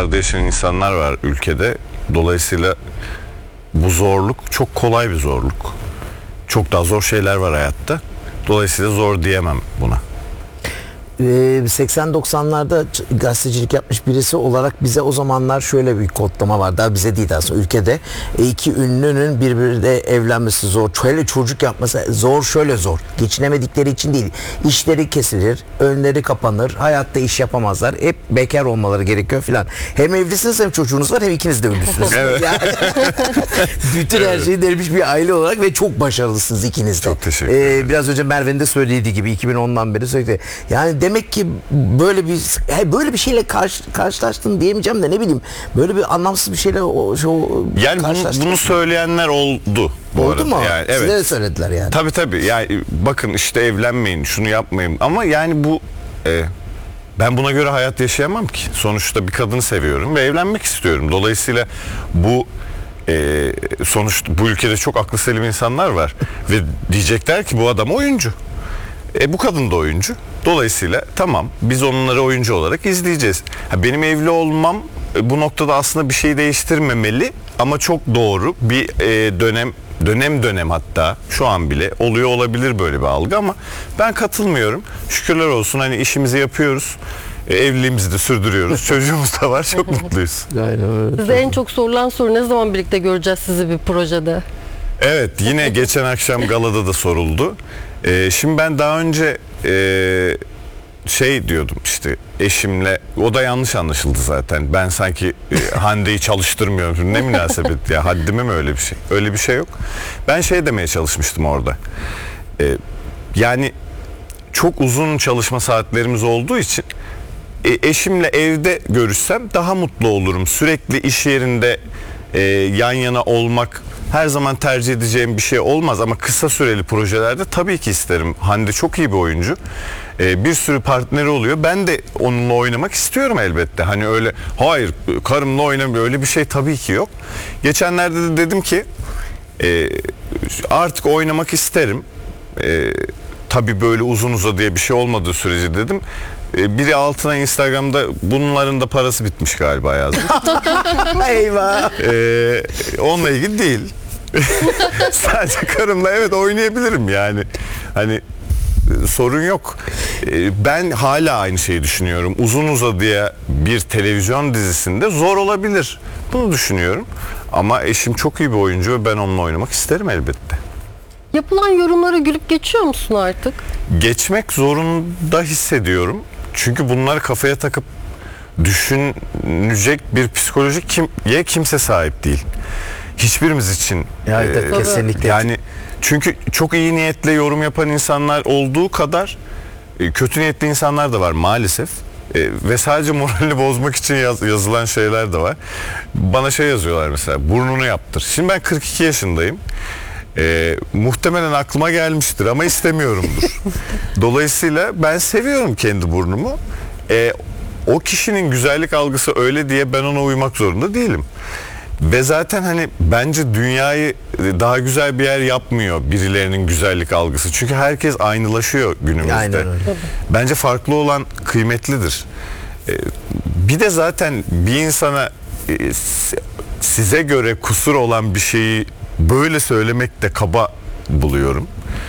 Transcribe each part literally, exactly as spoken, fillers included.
şartlarda yaşayan insanlar var ülkede. Dolayısıyla bu zorluk çok kolay bir zorluk. Çok daha zor şeyler var hayatta. Dolayısıyla zor diyemem buna. seksen doksanlarda gazetecilik yapmış birisi olarak bize o zamanlar şöyle bir kodlama var. Daha bize değil aslında ülkede. E, iki ünlünün birbiriyle evlenmesi zor. Şöyle çocuk yapması zor, şöyle zor. Geçinemedikleri için değil. İşleri kesilir, önleri kapanır, hayatta iş yapamazlar. Hep bekar olmaları gerekiyor filan. Hem evlisiniz hem çocuğunuz var hem ikiniz de ünlüsünüz. Evet. Yani, bütün her şeyi dermiş bir aile olarak ve çok başarılısınız ikiniz de. Çok teşekkür ederim. Ee, biraz önce Merve'nin de söylediği gibi iki bin ondan beri sürekli. Yani demek ki böyle bir böyle bir şeyle karşı, karşılaştın diyemeyeceğim de ne bileyim böyle bir anlamsız bir şeyle o, o Yani bunu, bunu söyleyenler oldu bu oldu arada. mu? Yani, evet. Size de söylediler yani. Tabii tabii. Yani bakın işte evlenmeyin, şunu yapmayın. Ama yani bu e, ben buna göre hayat yaşayamam ki. Sonuçta bir kadını seviyorum ve evlenmek istiyorum. Dolayısıyla bu e, sonuçta bu ülkede çok aklı selim insanlar var ve diyecekler ki bu adam oyuncu. E bu kadın da oyuncu. Dolayısıyla tamam biz onları oyuncu olarak izleyeceğiz. Ha, benim evli olmam e, bu noktada aslında bir şey değiştirmemeli ama çok doğru bir e, dönem dönem dönem hatta şu an bile oluyor olabilir böyle bir algı ama ben katılmıyorum. Şükürler olsun hani işimizi yapıyoruz. E, evliliğimizi de sürdürüyoruz. Çocuğumuz da var. Çok mutluyuz. Aynen öyle. Size en çok sorulan soru ne zaman birlikte göreceğiz sizi bir projede? Evet yine geçen akşam galada da soruldu. Ee, şimdi ben daha önce e, şey diyordum işte eşimle o da yanlış anlaşıldı zaten. Ben sanki e, Hande'yi çalıştırmıyorum. Ne münasebet ya haddime mi öyle bir şey? Öyle bir şey yok. Ben şey demeye çalışmıştım orada. Ee, yani çok uzun çalışma saatlerimiz olduğu için e, eşimle evde görüşsem daha mutlu olurum. Sürekli iş yerinde e, yan yana olmak her zaman tercih edeceğim bir şey olmaz ama kısa süreli projelerde tabii ki isterim. Hande çok iyi bir oyuncu. Ee, bir sürü partneri oluyor. Ben de onunla oynamak istiyorum elbette. Hani öyle hayır karımla oynamıyor öyle bir şey tabii ki yok. Geçenlerde de dedim ki e, artık oynamak isterim. E, tabii böyle uzun uzadıya bir şey olmadığı sürece dedim. E, biri altına Instagram'da bunların da parası bitmiş galiba yazmış. Eyvah. Ee, onunla ilgili değil. Sadece karımla evet oynayabilirim yani. Hani e, sorun yok. E, ben hala aynı şeyi düşünüyorum. Uzun uzadıya bir televizyon dizisinde zor olabilir. Bunu düşünüyorum. Ama eşim çok iyi bir oyuncu ve ben onunla oynamak isterim elbette. Yapılan yorumlara gülüp geçiyor musun artık? Geçmek zorunda hissediyorum. Çünkü bunları kafaya takıp düşünecek bir psikolojik kimye kimse sahip değil. Hiçbirimiz için. Ya, e, kesinlikle. Yani çünkü çok iyi niyetle yorum yapan insanlar olduğu kadar e, kötü niyetli insanlar da var maalesef. E, ve sadece moralini bozmak için yaz, yazılan şeyler de var. Bana şey yazıyorlar mesela burnunu yaptır. Şimdi ben kırk iki yaşındayım. E, muhtemelen aklıma gelmiştir ama istemiyorumdur. Dolayısıyla ben seviyorum kendi burnumu. E, o kişinin güzellik algısı öyle diye ben ona uymak zorunda değilim. Ve zaten hani bence dünyayı daha güzel bir yer yapmıyor birilerinin güzellik algısı. Çünkü herkes aynılaşıyor günümüzde. Aynen öyle. Bence farklı olan kıymetlidir. E, bir de zaten bir insana e, size göre kusur olan bir şeyi böyle söylemek de kaba buluyorum.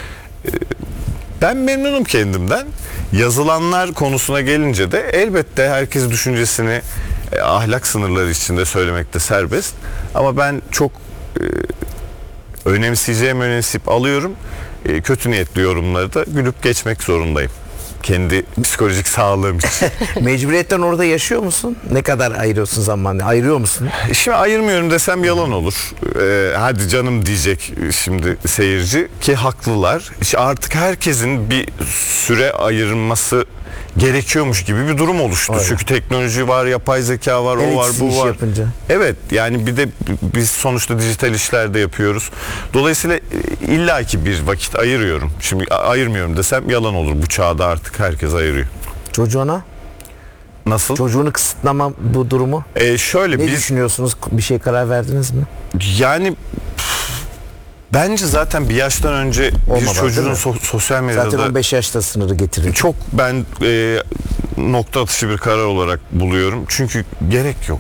Ben memnunum kendimden. Yazılanlar konusuna gelince de elbette herkes düşüncesini e, ahlak sınırları içinde söylemekte serbest. Ama ben çok e, önemseyeceğim önemseyip alıyorum. E, kötü niyetli yorumları da gülüp geçmek zorundayım. Kendi psikolojik sağlığım için. Mecburiyetten orada yaşıyor musun? Ne kadar ayırıyorsun zamanını? Ayırıyor musun? Şimdi ayırmıyorum desem yalan olur. Ee, hadi canım diyecek şimdi seyirci ki haklılar. İşte artık herkesin bir süre ayırması gerekiyormuş gibi bir durum oluştu. Aynen. Çünkü teknoloji var, yapay zeka var, Evet, o var, bu iş var. yapınca. Evet yani bir de biz sonuçta dijital işlerde yapıyoruz. Dolayısıyla illaki bir vakit ayırıyorum. Şimdi ayırmıyorum desem yalan olur. Bu çağda artık herkes ayırıyor. Çocuğuna? Nasıl? Çocuğunu kısıtlama bu durumu. Ee, şöyle Ne biz düşünüyorsunuz? Bir şey karar verdiniz mi? yani bence zaten bir yaştan önce Olmamalı, bir çocuğun değil mi? so- sosyal medyada Zaten on beş yaşta sınırı getirir. çok ben e, nokta atışı bir karar olarak buluyorum. Çünkü gerek yok.